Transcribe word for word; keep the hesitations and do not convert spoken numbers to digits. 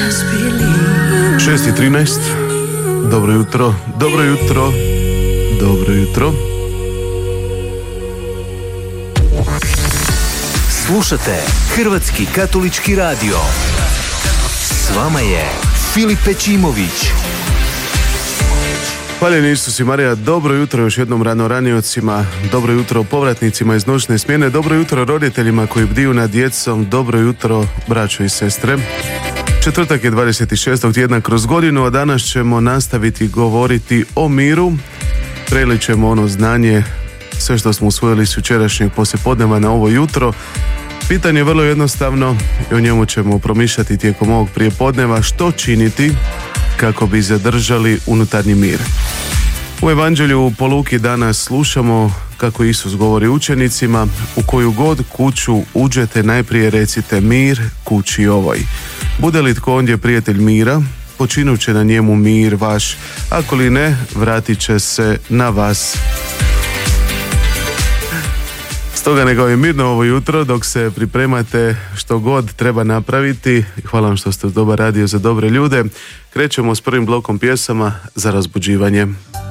šest i trinaest. Dobro jutro, dobro jutro, dobro jutro. Slušate Hrvatski katolički radio. S vama je Filip Pečimović. Hvaljeni Isus i Marija, dobro jutro još jednom ranoranijocima, dobro jutro povratnicima iz noćne smjene, dobro jutro roditeljima koji bdiju nad djecom, dobro jutro braćo i sestre. Četvrtak je dvadeset šestog tjedna kroz godinu, a danas ćemo nastaviti govoriti o miru. Prelit ćemo ono znanje, sve što smo usvojili s jučerašnjeg poslijepodneva na ovo jutro. Pitanje je vrlo jednostavno i o njemu ćemo promišljati tijekom ovog prijepodneva. Što činiti kako bi zadržali unutarnji mir? U Evanđelju po Luki danas slušamo kako Isus govori učenicima: u koju god kuću uđete, najprije recite mir kući ovoj. Bude li tko ondje prijatelj mira, počinut će na njemu mir vaš, ako li ne, vratit će se na vas. Stoga neka je mirno ovo jutro dok se pripremate što god treba napraviti. Hvala vam što ste uz dobar radio za dobre ljude. Krećemo s prvim blokom pjesama za razbuđivanje.